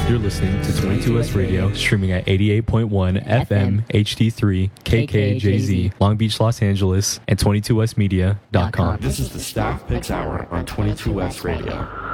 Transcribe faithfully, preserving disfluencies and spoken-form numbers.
You're listening to twenty-two S Radio, streaming at eighty-eight point one F M, H D three, K K J Z, Long Beach, Los Angeles, and twenty-two S media dot com. This is the Staff Picks Hour on twenty-two S Radio.